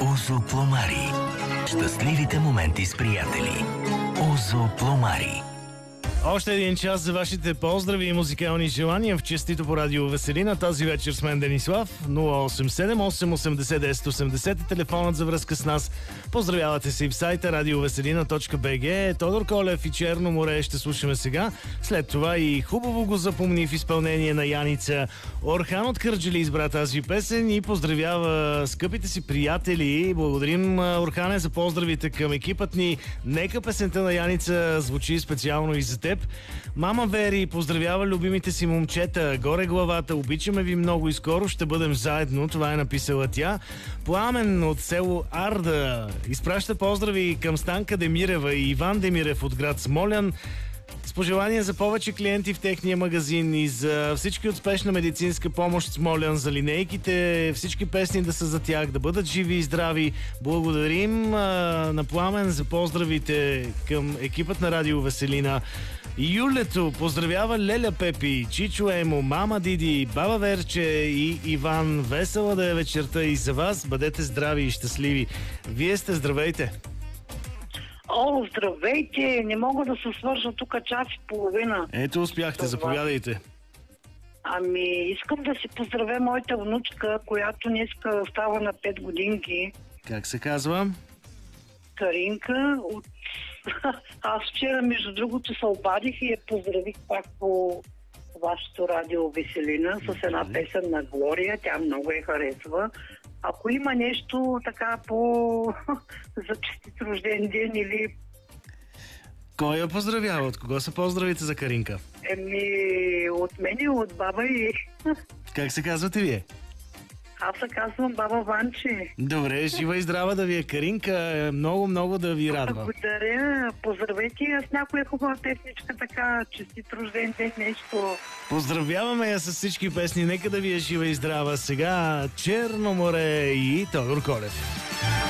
Озо Пломари. Щастливите моменти с приятели. Озо Пломари. Още един час за вашите поздрави и музикални желания в честито по радио Веселина. Тази вечер с мен Денислав. 087-880-1080 е телефонът за връзка с нас. Поздравявате се и в сайта radioveselina.bg. Тодор Колев и Черно море ще слушаме сега. След това и Хубаво го запомни в изпълнение на Яница. Орхан от Кърджали избра тази песен и поздравява скъпите си приятели. Благодарим, Орхане, за поздравите към екипът ни. Нека песента на Яница звучи специално и за теб. Мама Вери поздравява любимите си момчета. Горе главата, обичаме ви много и скоро ще бъдем заедно. Това е написала тя. Пламен от село Арда изпраща поздрави към Станка Демирева и Иван Демирев от град Смолян. С пожелания за повече клиенти в техния магазин и за всички от спешна медицинска помощ Смолян, за линейките, всички песни да са за тях, да бъдат живи и здрави. Благодарим на Пламен за поздравите към екипът на Радио Веселина. Юлето поздравява Леля Пепи, Чичо Емо, Мама Диди, Баба Верче и Иван. Весела да е вечерта и за вас. Бъдете здрави и щастливи. Вие сте, здравейте! О, здравейте! Не мога да се свържа тук час и половина. Ето, успяхте, заповядайте. Ами, искам да си поздравя моята внучка, която днеска става на 5 годинки. Как се казва? Каринка. Аз вчера, между другото, се обадих и я поздравих пак по вашето радио Веселина с една песен на Глория. Тя много я харесва. Ако има нещо така за честит рожден ден или... Кой я поздравява? От кого са поздравите за Каринка? От мен и от баба и... Как се казвате вие? Аз се казвам баба Ванче. Добре, жива и здрава да ви е, Каринка. Много да ви радва. Благодаря. Поздравете я с някоя хубава песничка, така, честит рожден ден, нещо. Поздравяваме я с всички песни. Нека да ви е жива и здрава. Сега Черно море и Тодор Колев.